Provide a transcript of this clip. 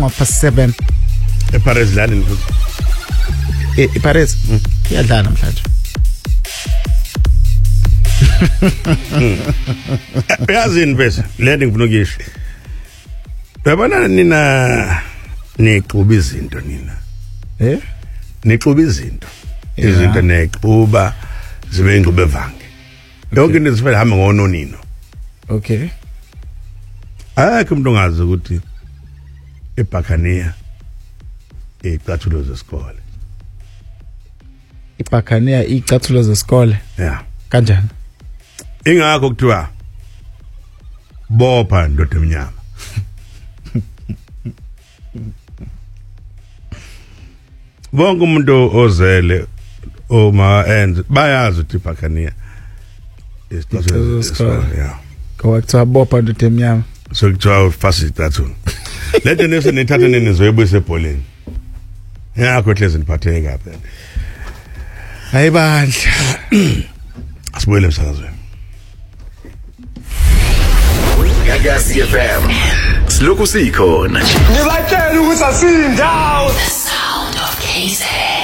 7 eParis dlala futhi eParis iyadlala namhlanje yazini bese lento ngifuna ukuyisho yabona nina nixuba izinto nina nixuba izinto izinto nexuba zibe ingxube evange yonke into sifela hamba ngononino okay akho umuntu ongazi ukuthi eBuccaneer icathulo zesikole iBuccaneer icathulo zesikole yeah kanjani ingakho kuthiwa bopha ndoda emnyama bonke umuntu ozele oma enze bayazi ukuthi iBuccaneer isicathulo zesikole yeah kwakuthiwa bopha ndoda emnyama so kuthiwa fast icathulo lento nese nithatha nenizoyibuyisa ebholeni yakho hlezi niphatheke kahle hayi bandla asibuyele emsakazweni Gagasi FM Siloku sikhona Ngibatshela ukuthi asindawo The sound of KZ